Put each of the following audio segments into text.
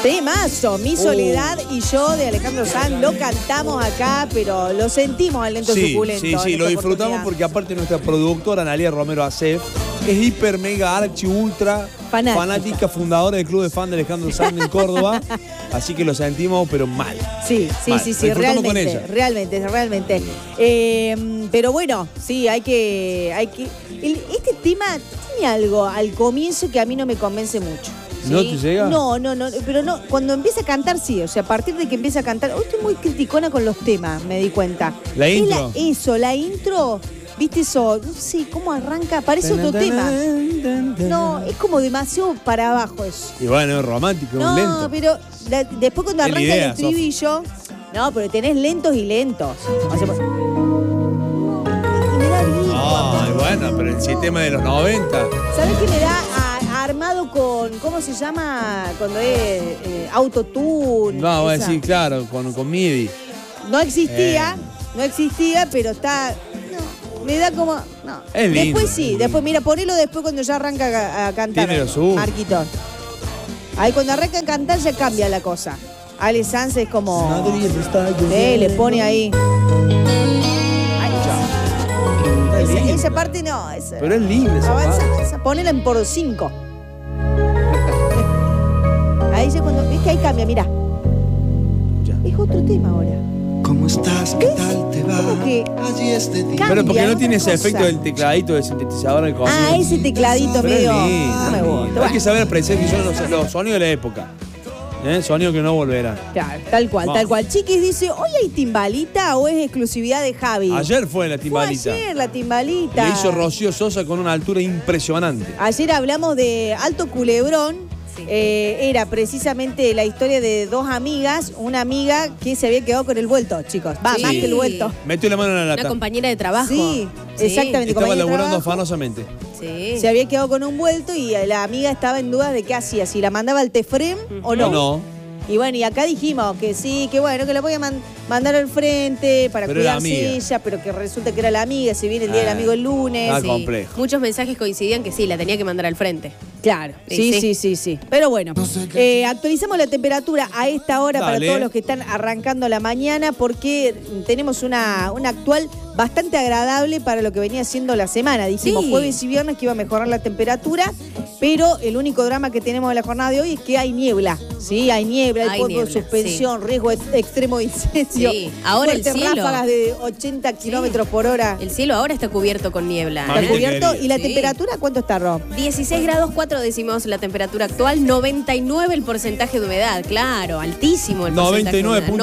Temazo, Mi Soledad y Yo de Alejandro Sanz, lo cantamos acá, pero lo sentimos al lento suculento. Sí, lo disfrutamos porque aparte nuestra productora, Analia Romero Acef, es hiper, mega, archi, ultra fanática, fundadora del club de fan de Alejandro Sanz en Córdoba, así que lo sentimos, pero mal. Sí, realmente. Pero bueno, sí, hay que... Este tema tiene algo al comienzo que a mí no me convence mucho. ¿Sí? ¿No te llega? No, pero no, cuando empieza a cantar sí, o sea, a partir de que empieza a cantar, hoy estoy muy criticona con los temas, me di cuenta. La intro. La intro, ¿viste eso? No sé cómo arranca, parece otro tema. No, es como demasiado para abajo eso. Y bueno, es romántico, es lento. No, pero después cuando arranca el estribillo, no, pero tenés lentos y lentos. O sea, y me da bien. Ay, bueno, pero el sistema de los 90. ¿Sabés qué me da? Armado con, ¿cómo se llama? Cuando es autotune. No, voy a decir, claro, con MIDI. No existía, pero está... No, me da como... No. Es lindo. Después sí, después, mira, ponelo después cuando ya arranca a cantar. Tiene lo suyo. Marquito. Ahí cuando arranca a cantar ya cambia la cosa. Ale Sanz es como... le pone ahí... Esa parte no. Pero es linda esa parte. Ponela en por 5. Ahí ya cuando... ¿Ves que ahí cambia? Mirá. Ya. Es otro tema ahora. ¿Cómo estás? ¿Qué tal te va? Que allí este día. Pero porque no tiene ese efecto del tecladito de sintetizador al comienzo. Ese tecladito medio... No me gusta. Hay que saber apreciar que son los sonidos de la época. Sonidos que no volverán. Claro, tal cual. Chiquis dice, ¿hoy hay timbalita o es exclusividad de Javi? Ayer fue la timbalita. Fue ayer la timbalita. Le hizo Rocío Sosa con una altura impresionante. Ayer hablamos de Alto Culebrón. Sí. Era precisamente la historia de dos amigas. Una amiga que se había quedado con el vuelto, chicos. Más que el vuelto. Metió la mano en la lata. Una compañera de trabajo. Sí, exactamente. Estaba laburando afanosamente. Sí. Se había quedado con un vuelto y la amiga estaba en duda de qué hacía, si la mandaba al Tefrem o no. No. Y bueno, y acá dijimos que sí, que bueno, que la voy a mandar al frente para cuidarse ella, pero que resulta que era la amiga, si viene el día del amigo el lunes. Está complejo. Muchos mensajes coincidían que sí, la tenía que mandar al frente. Claro, sí. Pero bueno, actualizamos la temperatura a esta hora para todos los que están arrancando la mañana porque tenemos una actual bastante agradable para lo que venía siendo la semana. Dijimos jueves y viernes que iba a mejorar la temperatura, pero el único drama que tenemos en la jornada de hoy es que hay niebla. Sí, hay niebla, hay polvo de suspensión, riesgo extremo de incendio. Sí, ahora el cielo. Ráfagas de 80 kilómetros por hora. El cielo ahora está cubierto con niebla. Está cubierto. ¿Y la temperatura cuánto está, Rob? 16 grados 4 décimos la temperatura actual, 99 el porcentaje de humedad, claro, altísimo el porcentaje de humedad.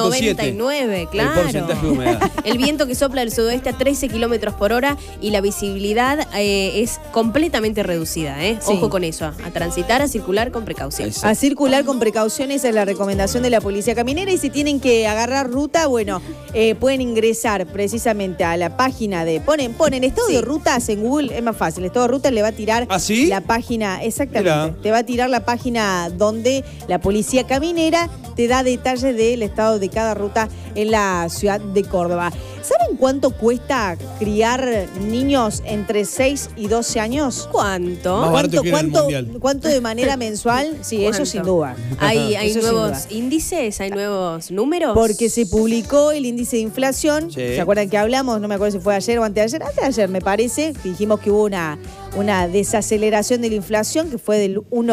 99, claro. El porcentaje de humedad. El viento que sopla del sudoeste a 13 kilómetros por hora y la visibilidad es completamente reducida, Ojo con eso, a transitar, a circular con precaución. A circular con precaución, esa es la recomendación de la Policía Caminera. Y si tienen que agarrar ruta, bueno, pueden ingresar precisamente a la página de... Ponen estado de rutas en Google, es más fácil. Estado de rutas le va a tirar la página... Exactamente. Mirá. Te va a tirar la página donde la Policía Caminera te da detalles del estado de cada ruta en la ciudad de Córdoba. ¿Saben cuánto cuesta criar niños entre 6 y 12 años? ¿Cuánto? ¿Cuánto de manera mensual? Sí, ¿cuánto? Eso sin duda. ¿Hay nuevos índices? ¿Hay nuevos números? Porque se publicó el índice de inflación. Sí. ¿Se acuerdan que hablamos? No me acuerdo si fue ayer o anteayer. Anteayer, me parece. Dijimos que hubo una desaceleración de la inflación que fue del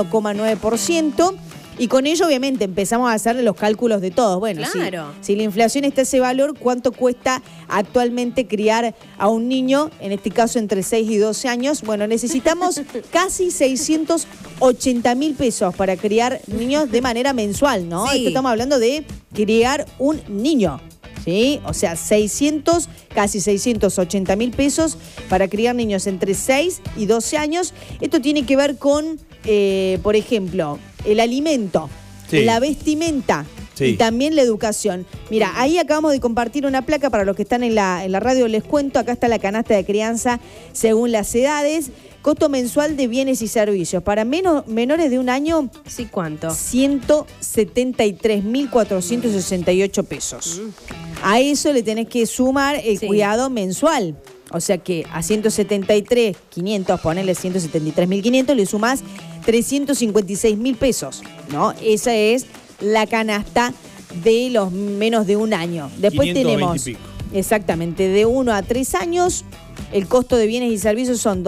1,9%. Y con ello, obviamente, empezamos a hacer los cálculos de todos. Bueno, claro. Si la inflación está a ese valor, ¿cuánto cuesta actualmente criar a un niño, en este caso entre 6 y 12 años? Bueno, necesitamos casi 680.000 pesos para criar niños de manera mensual, ¿no? Sí. Esto estamos hablando de criar un niño. ¿Sí? O sea, casi 680.000 pesos para criar niños entre 6 y 12 años. Esto tiene que ver con, por ejemplo, el alimento, la vestimenta y también la educación. Mira, ahí acabamos de compartir una placa para los que están en la radio. Les cuento, acá está la canasta de crianza según las edades. Costo mensual de bienes y servicios. Para menores de un año... Sí, ¿cuánto? 173.468 pesos. A eso le tenés que sumar el cuidado mensual. O sea que a 173.500, ponele 173.500, le sumás 356.000 pesos, ¿no? Esa es la canasta de los menos de un año. Después tenemos, exactamente, de 1 a 3 años, el costo de bienes y servicios son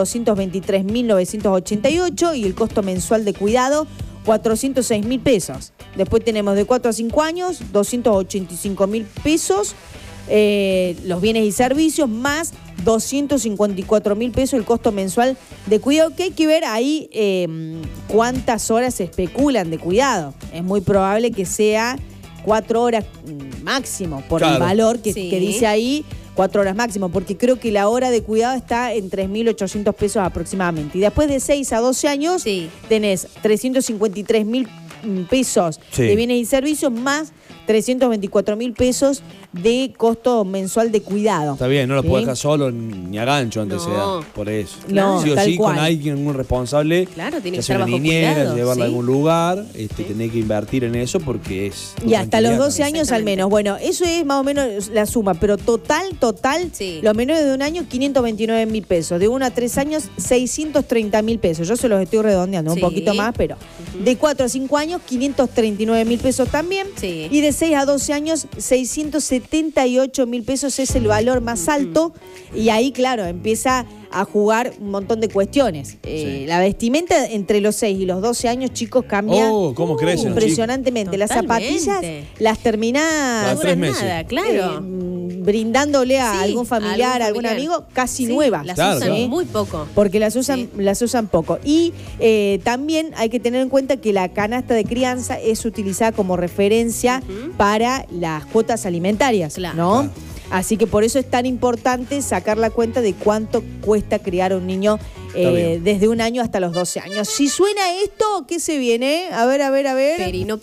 223.988 y el costo mensual de cuidado 406.000 pesos. Después tenemos de 4 a 5 años, 285.000 pesos, los bienes y servicios, más 254.000 pesos el costo mensual de cuidado, que hay que ver ahí cuántas horas se especulan de cuidado. Es muy probable que sea 4 horas máximo, por el valor que dice ahí, 4 horas máximo, porque creo que la hora de cuidado está en 3.800 pesos aproximadamente. Y después de 6 a 12 años tenés 353.000 pesos de bienes y servicios, más 324.000 pesos de costo mensual de cuidado. Está bien, no lo puedo dejar solo ni a gancho antes de edad, por eso. No, sí o sí, cual. Con alguien, un responsable, claro, tiene que hacer estar una bajo niñera, cuidado, llevarla a algún lugar, tener que invertir en eso porque es... Y hasta los 12 años al menos. Bueno, eso es más o menos la suma, pero total, los menores de un año, 529.000 pesos. De 1 a 3 años, 630.000 pesos. Yo se los estoy redondeando un poquito más, pero de 4 a 5 años, 539.000 pesos también. Y de 6 a 12 años, 678.000 pesos es el valor más alto. Y ahí, claro, empieza a jugar un montón de cuestiones. La vestimenta entre los 6 y los 12 años, chicos, cambia ¿cómo crecen, impresionantemente. Las zapatillas las terminás no 3 meses. Nada, claro. Brindándole a algún familiar, a algún amigo, casi nuevas. Las usan muy poco. Porque las usan poco. Y también hay que tener en cuenta que la canasta de crianza es utilizada como referencia para las cuotas alimentarias, ¿no? Así que por eso es tan importante sacar la cuenta de cuánto cuesta criar a un niño desde un año hasta los 12 años. Si suena esto, ¿qué se viene? A ver. Perino.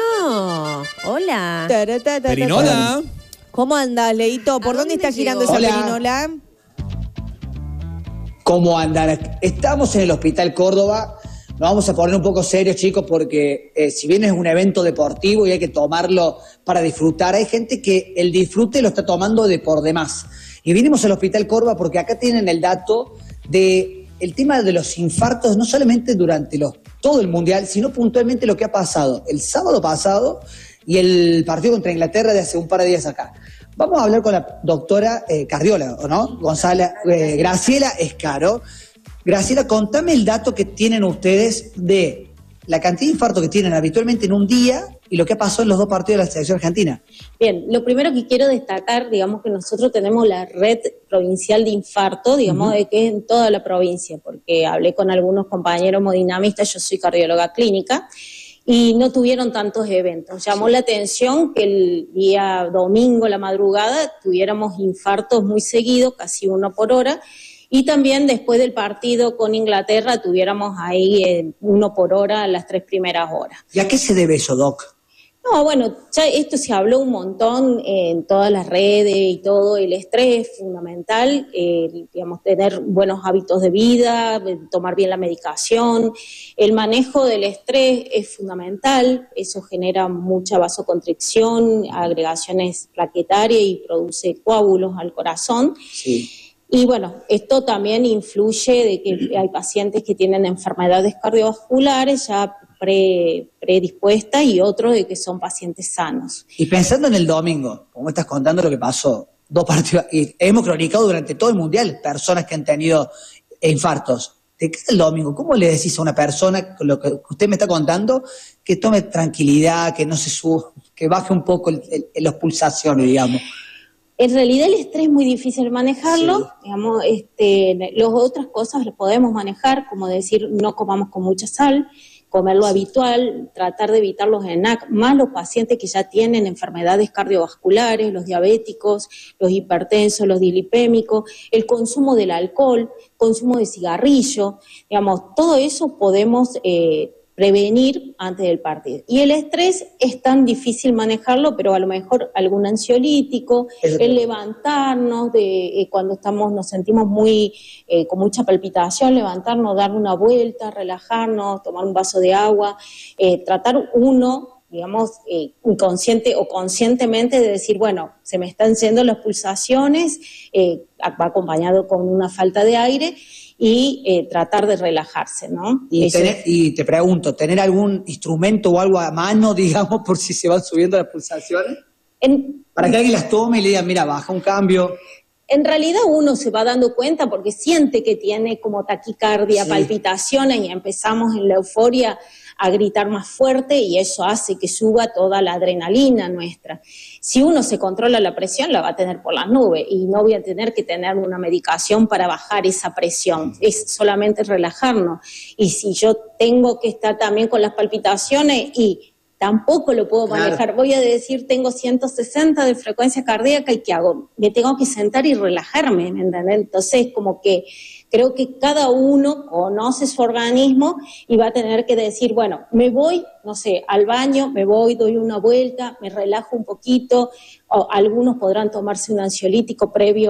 Hola. Perinola. ¿Cómo andas, Leito? ¿Por dónde está girando esa perinola? ¿Cómo andan? Estamos en el Hospital Córdoba. Nos vamos a poner un poco serios, chicos, porque si bien es un evento deportivo y hay que tomarlo para disfrutar, hay gente que el disfrute lo está tomando de por demás. Y vinimos al Hospital Córdoba porque acá tienen el dato de el tema de los infartos, no solamente durante todo el Mundial, sino puntualmente lo que ha pasado el sábado pasado y el partido contra Inglaterra de hace un par de días acá. Vamos a hablar con la doctora cardióloga, ¿no? Graciela Escaro. Graciela, contame el dato que tienen ustedes de la cantidad de infartos que tienen habitualmente en un día y lo que pasó en los 2 partidos de la selección argentina. Bien, lo primero que quiero destacar, digamos que nosotros tenemos la red provincial de infarto, digamos, de que es en toda la provincia, porque hablé con algunos compañeros hemodinamistas, yo soy cardióloga clínica, y no tuvieron tantos eventos. Llamó la atención que el día domingo, la madrugada, tuviéramos infartos muy seguidos, casi 1 por hora, y también después del partido con Inglaterra tuviéramos ahí 1 por hora las 3 primeras horas. ¿Y a qué se debe eso, Doc? No, bueno, ya esto se habló un montón en todas las redes y todo. El estrés es fundamental, digamos, tener buenos hábitos de vida, tomar bien la medicación. El manejo del estrés es fundamental, eso genera mucha vasoconstricción, agregaciones plaquetarias y produce coágulos al corazón. Sí. Y bueno, esto también influye de que hay pacientes que tienen enfermedades cardiovasculares ya predispuestas y otros de que son pacientes sanos. Y pensando en el domingo, como estás contando lo que pasó, 2 partidos, y hemos cronicado durante todo el Mundial personas que han tenido infartos. ¿Te queda el domingo? ¿Cómo le decís a una persona, con lo que usted me está contando, que tome tranquilidad, que no se suba, que baje un poco las pulsaciones, digamos? En realidad el estrés es muy difícil manejarlo, digamos, las otras cosas las podemos manejar, como decir, no comamos con mucha sal, comer lo habitual, tratar de evitar los ENAC, más los pacientes que ya tienen enfermedades cardiovasculares, los diabéticos, los hipertensos, los dilipémicos, el consumo del alcohol, consumo de cigarrillo, digamos, todo eso podemos prevenir antes del partido. Y el estrés es tan difícil manejarlo, pero a lo mejor algún ansiolítico, el levantarnos, cuando nos sentimos muy con mucha palpitación, levantarnos, dar una vuelta, relajarnos, tomar un vaso de agua, tratar digamos, inconsciente o conscientemente de decir, bueno, se me están yendo las pulsaciones, va acompañado con una falta de aire, y tratar de relajarse, ¿no? Y te pregunto, ¿tener algún instrumento o algo a mano, digamos, por si se van subiendo las pulsaciones? Para que alguien las tome y le diga, mira, baja un cambio. En realidad uno se va dando cuenta porque siente que tiene como taquicardia, palpitaciones y empezamos en la euforia a gritar más fuerte y eso hace que suba toda la adrenalina nuestra. Si uno se controla la presión, la va a tener por las nubes y no voy a tener que tener una medicación para bajar esa presión, es solamente relajarnos. Y si yo tengo que estar también con las palpitaciones y tampoco lo puedo manejar. Voy a decir, tengo 160 de frecuencia cardíaca y ¿qué hago? Me tengo que sentar y relajarme, ¿me entiendes? Entonces, como que creo que cada uno conoce su organismo y va a tener que decir, bueno, me voy, no sé, al baño, me voy, doy una vuelta, me relajo un poquito, o algunos podrán tomarse un ansiolítico previo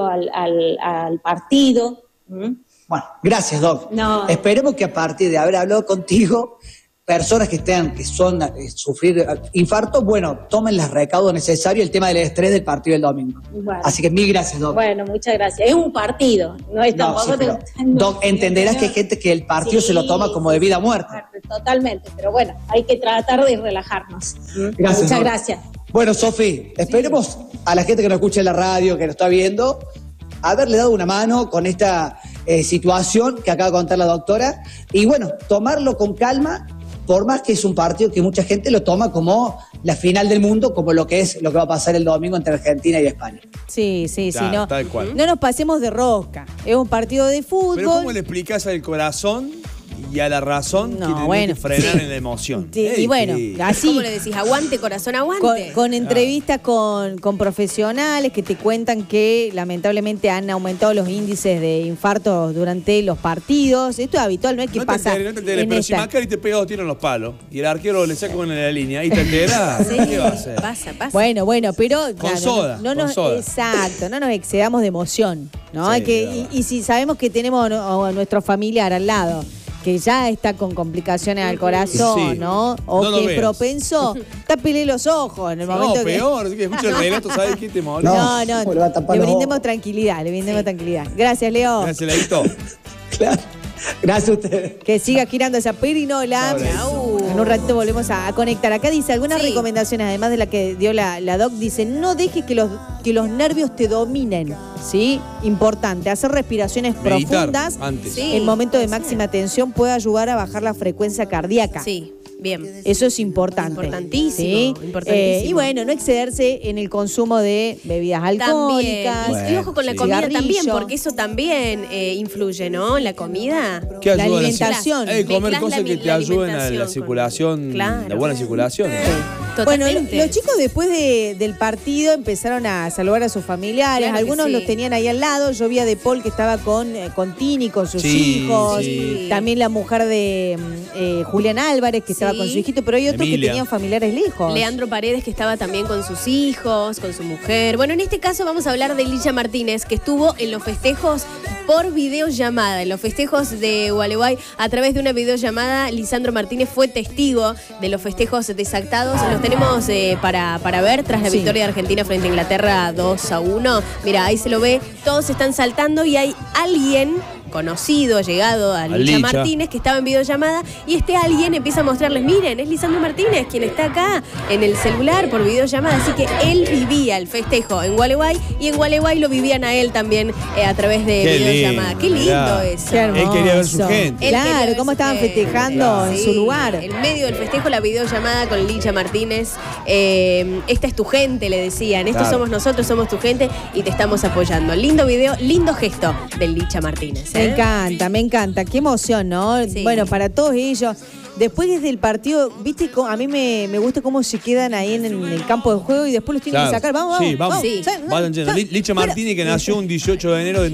al partido. Bueno, gracias, Doc. No. Esperemos que a partir de haber hablado contigo, personas que son sufrir infarto, bueno, tomen los recaudos necesarios, el tema del estrés del partido del domingo. Bueno. Así que mil gracias, Doc. Bueno, muchas gracias. Es un partido, no es tampoco... Sí, pero, Doc, entenderás que hay gente que el partido se lo toma como de vida a muerte. Totalmente, pero bueno, hay que tratar de relajarnos. Gracias, Muchas Doc. Gracias. Bueno, Sofi, esperemos a la gente que nos escucha en la radio, que nos está viendo, haberle dado una mano con esta situación que acaba de contar la doctora y bueno, tomarlo con calma. Por más que es un partido que mucha gente lo toma como la final del mundo, como lo que va a pasar el domingo entre Argentina y España. Sí, Claro, no, tal cual. no nos pasemos de rosca. Es un partido de fútbol. Pero ¿cómo le explicás al corazón y a la razón que tenés que frenar en la emoción? Sí, y bueno, así. ¿Cómo le decís? Aguante, corazón, aguante. Con entrevistas con profesionales que te cuentan que lamentablemente han aumentado los índices de infartos durante los partidos. Esto es habitual, no es que pasa. Pero si Macari te pega 2 tiros en los palos y el arquero le saca una en la línea y te enteras, ¿qué va a hacer? Pasa. Bueno, pero con soda. Exacto, no nos excedamos de emoción, ¿no? Sí, y si sabemos que tenemos a nuestro familiar al lado, que ya está con complicaciones al corazón, ¿no? O no que es propenso, tápele los ojos en el momento peor, que escucha el relato, ¿sabes qué te molesta? No, le brindemos tranquilidad, tranquilidad. Gracias, Leo. Gracias, Leito. Claro. Gracias a ustedes. Que siga girando esa perinola. En un ratito volvemos a conectar. Acá dice algunas recomendaciones, además de la que dio la doc, dice, no dejes que los nervios te dominen, ¿sí? Importante, hacer respiraciones profundas antes. en momento de máxima tensión puede ayudar a bajar la frecuencia cardíaca. Sí. Bien. Eso es importante. Importantísimo. ¿sí? Importantísimo. Y bueno, no excederse en el consumo de bebidas alcohólicas. También. Y ojo con la comida también, porque eso también influye, ¿no? La comida. ¿Qué ayuda? La alimentación. Comer cosas que te ayuden a la circulación, la buena circulación. Bueno, los chicos después del partido empezaron a saludar a sus familiares. Claro, algunos los tenían ahí al lado. Yo vi a De Paul que estaba con Tini, con sus hijos. Sí. También la mujer de Julián Álvarez, que estaba con su hijito. Pero hay otros Emilia, que tenían familiares lejos. Leandro Paredes, que estaba también con sus hijos, con su mujer. Bueno, en este caso vamos a hablar de Licha Martínez, que estuvo en los festejos por videollamada. En los festejos de Gualeguay, a través de una videollamada, Lisandro Martínez fue testigo de los festejos desactados. Los tenemos para ver tras la victoria de Argentina frente a Inglaterra 2-1. Mira, ahí se lo ve, todos están saltando y hay alguien conocido, llegado a Licha Martínez, que estaba en videollamada, y este alguien empieza a mostrarles, miren, es Lisandro Martínez quien está acá en el celular por videollamada, así que él vivía el festejo en Gualeguay, y en Gualeguay lo vivían a él también a través de videollamada. Qué lindo eso. Qué hermoso. Él quería ver su gente. Claro, cómo estaban festejando en su lugar. En medio del festejo, la videollamada con Licha Martínez. Esta es tu gente, le decían. Estos somos nosotros, somos tu gente y te estamos apoyando. Lindo video, lindo gesto del Licha Martínez. Me encanta. Qué emoción, ¿no? Sí. Bueno, para todos ellos. Después desde el partido, viste, a mí me gusta cómo se quedan ahí en el campo de juego y después los tienen que sacar. Vamos. Sí. Vayan yendo. Licha Martínez, que nació un 18 de enero de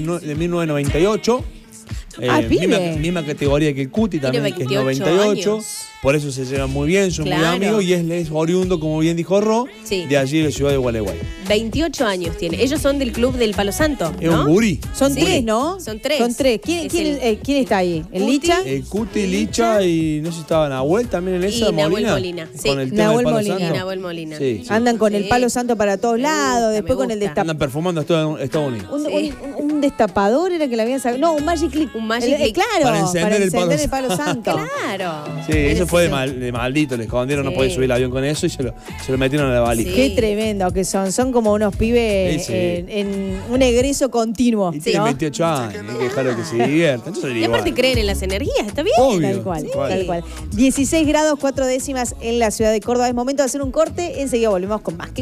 1998. Misma categoría que el Cuti también, que es 98. Años. Por eso se llevan muy bien, son muy amigos y es oriundo, como bien dijo Ro, de allí de la ciudad de Gualeguay. 28 años tiene. Ellos son del club del Palo Santo, ¿no? Es un gurí. Son tres, ¿no? Son tres. ¿Quién está ahí? ¿El Licha? El Cuti, Licha y no sé si estaba Nahuel también en esa, y Nahuel Molina. Molina. Sí. Con el tema del Palo Santo. Y Nahuel Molina. Sí. Andan con el Palo Santo para todos lados, después con el Andan perfumando a Estados Unidos. Un destapador era que le habían sacado. No, un Magic Click. Un Magic Click. Claro, Para encender el palo santo. Claro. Sí, eso fue de maldito, le escondieron, no podía subir el avión con eso y se lo metieron a la valija. Qué tremendo que son como unos pibes en un egreso continuo. Y tienen 28 años, hay que dejarlo que se diviertan. Y aparte creen en las energías, ¿está bien? Obvio. Tal cual. 16 grados 4 décimas en la ciudad de Córdoba. Es momento de hacer un corte, enseguida volvemos con más.